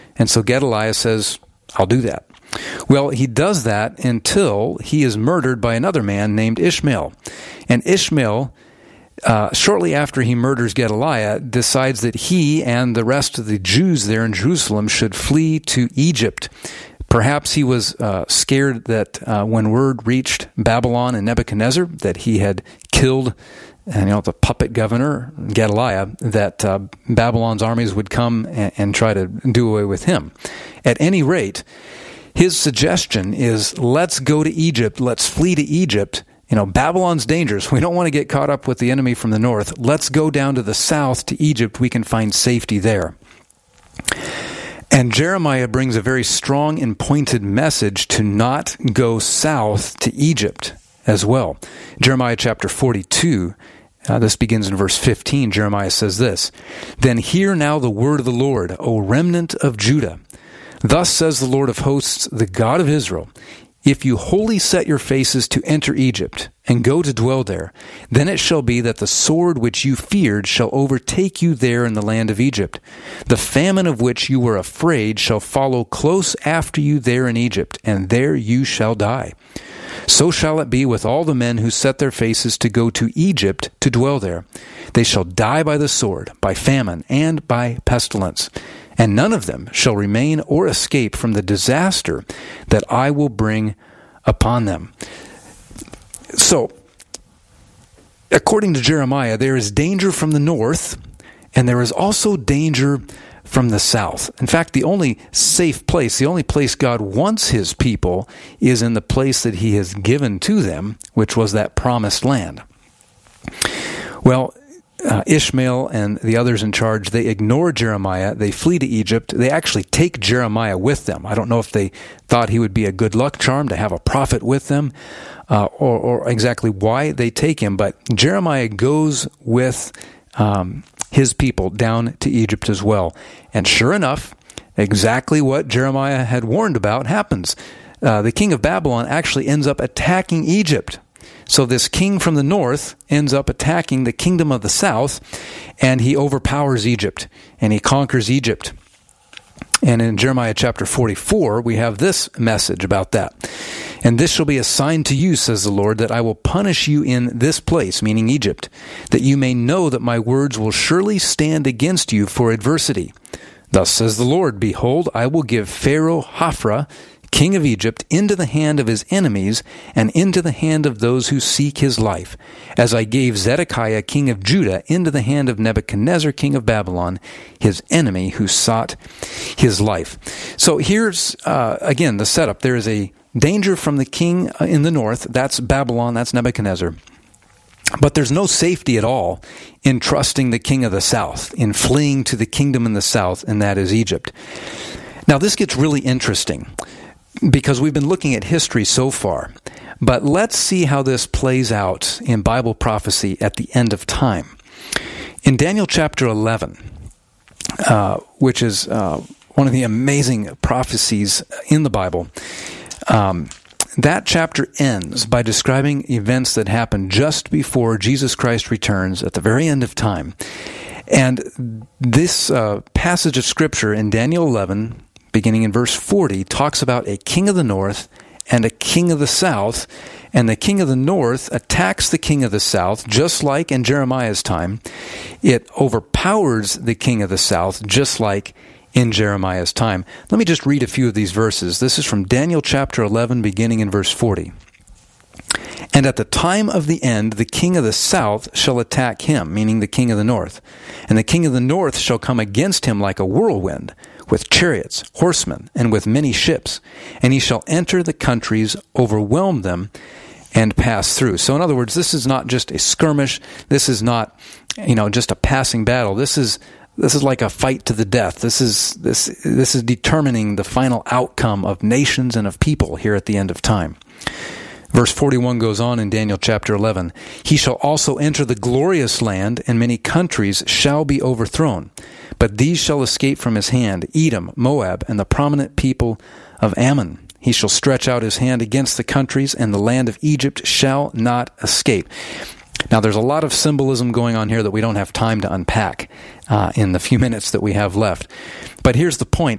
And so Gedaliah says, I'll do that. Well, he does that until he is murdered by another man named Ishmael. And Ishmael, shortly after he murders Gedaliah, decides that he and the rest of the Jews there in Jerusalem should flee to Egypt. Perhaps he was scared that when word reached Babylon and Nebuchadnezzar that he had killed the puppet governor, Gedaliah, that Babylon's armies would come and try to do away with him. At any rate, his suggestion is, let's go to Egypt, let's flee to Egypt. Babylon's dangerous. We don't want to get caught up with the enemy from the north. Let's go down to the south to Egypt. We can find safety there. And Jeremiah brings a very strong and pointed message to not go south to Egypt as well. Jeremiah chapter 42, this begins in verse 15. Jeremiah says this, "Then hear now the word of the Lord, O remnant of Judah. Thus says the Lord of hosts, the God of Israel, if you wholly set your faces to enter Egypt, and go to dwell there, then it shall be that the sword which you feared shall overtake you there in the land of Egypt. The famine of which you were afraid shall follow close after you there in Egypt, and there you shall die. So shall it be with all the men who set their faces to go to Egypt to dwell there. They shall die by the sword, by famine, and by pestilence. And none of them shall remain or escape from the disaster that I will bring upon them." So, according to Jeremiah, there is danger from the north, and there is also danger from the south. In fact, the only safe place, the only place God wants his people, is in the place that he has given to them, which was that promised land. Well, Ishmael and the others in charge, they ignore Jeremiah. They flee to Egypt. They actually take Jeremiah with them. I don't know if they thought he would be a good luck charm to have a prophet with them, or exactly why they take him. But Jeremiah goes with his people down to Egypt as well. And sure enough, exactly what Jeremiah had warned about happens. The king of Babylon actually ends up attacking Egypt. So this king from the north ends up attacking the kingdom of the south, and he overpowers Egypt, and he conquers Egypt. And in Jeremiah chapter 44, we have this message about that. "And this shall be a sign to you, says the Lord, that I will punish you in this place," meaning Egypt, "that you may know that my words will surely stand against you for adversity. Thus says the Lord, behold, I will give Pharaoh Hophra, king of Egypt, into the hand of his enemies and into the hand of those who seek his life, as I gave Zedekiah, king of Judah, into the hand of Nebuchadnezzar, king of Babylon, his enemy who sought his life." So here's, again, the setup. There is a danger from the king in the north. That's Babylon. That's Nebuchadnezzar. But there's no safety at all in trusting the king of the south, in fleeing to the kingdom in the south, and that is Egypt. Now, this gets really interesting, because we've been looking at history so far. But let's see how this plays out in Bible prophecy at the end of time. In Daniel chapter 11, which is one of the amazing prophecies in the Bible, that chapter ends by describing events that happened just before Jesus Christ returns at the very end of time. And this passage of Scripture in Daniel 11, beginning in verse 40, talks about a king of the north and a king of the south, and the king of the north attacks the king of the south, just like in Jeremiah's time. It overpowers the king of the south, just like in Jeremiah's time. Let me just read a few of these verses. This is from Daniel chapter 11, beginning in verse 40. "And at the time of the end, the king of the south shall attack him," meaning the king of the north. "And the king of the north shall come against him like a whirlwind, with chariots, horsemen, and with many ships. And he shall enter the countries, overwhelm them, and pass through." So in other words, this is not just a skirmish. This is not, just a passing battle. This is like a fight to the death. This is determining the final outcome of nations and of people here at the end of time. Verse 41 goes on in Daniel chapter 11. "He shall also enter the glorious land, and many countries shall be overthrown. But these shall escape from his hand, Edom, Moab, and the prominent people of Ammon. He shall stretch out his hand against the countries, and the land of Egypt shall not escape." Now, there's a lot of symbolism going on here that we don't have time to unpack in the few minutes that we have left. But here's the point.